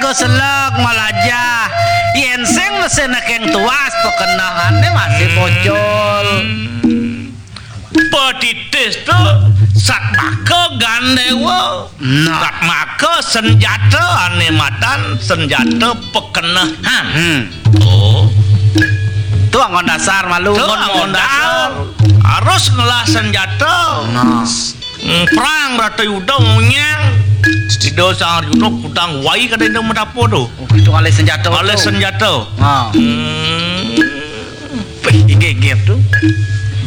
Sido selak malaja yen sing mesin keng tuas pekenahannya masih bocol petitis tuh sak maka gandewa nah sak maka senjata animatan senjata pekenahan oh tuh anggon dasar malu tuh modal harus ngelah senjata nah perang berarti udah ngunyang Sido sang Arjuna kutang wai kada indang mendapo tuh itu kali senjata oleh senjata nah Gigit tuh